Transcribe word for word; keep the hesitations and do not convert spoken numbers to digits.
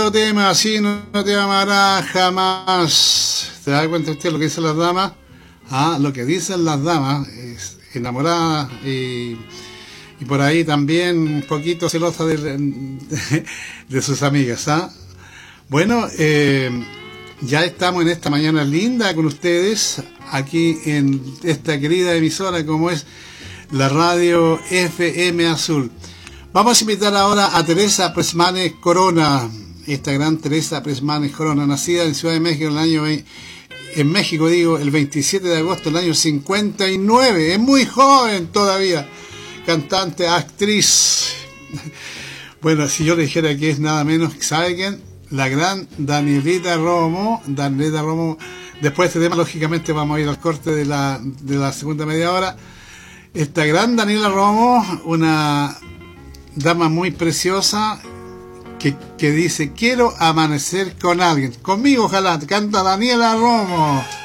tema así no te amará jamás. ¿Se da cuenta usted lo que dicen las damas? Ah, lo que dicen las damas, es enamoradas y, y por ahí también un poquito celosa de, de, de sus amigas. ¿Ah? Bueno, eh, ya estamos en esta mañana linda con ustedes, aquí en esta querida emisora como es la radio F M Azul. Vamos a invitar ahora a Teresa Presmanes Corona, esta gran Teresa Presmanes Corona, nacida en Ciudad de México en el año en México digo, el veintisiete de agosto del año cincuenta y nueve, es muy joven todavía, cantante, actriz. Bueno, si yo le dijera que es nada menos, ¿sabe quién? La gran Danielita Romo. Danielita Romo, después de este tema, lógicamente vamos a ir al corte de la, de la segunda media hora. Esta gran Daniela Romo, una dama muy preciosa, que, que dice, quiero amanecer con alguien. Conmigo, ojalá. Canta Daniela Romo.